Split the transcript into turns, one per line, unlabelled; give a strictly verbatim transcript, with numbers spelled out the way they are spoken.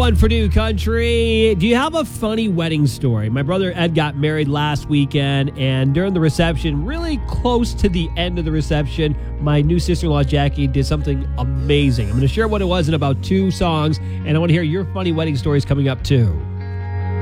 one for New Country. Do you have a funny wedding story? My brother Ed got married last weekend, and during the reception, really close to the end of the reception, my new sister-in-law Jackie did something amazing. I'm going to share what it was in about two songs, and I want to hear your funny wedding stories coming up too.